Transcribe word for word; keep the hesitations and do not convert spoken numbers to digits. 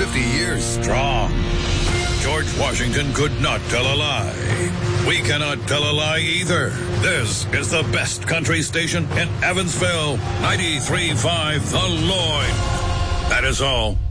fifty years strong. George Washington could not tell a lie. We cannot tell a lie either. This is the best country station in Evansville. ninety-three point five The Lloyd. That is all.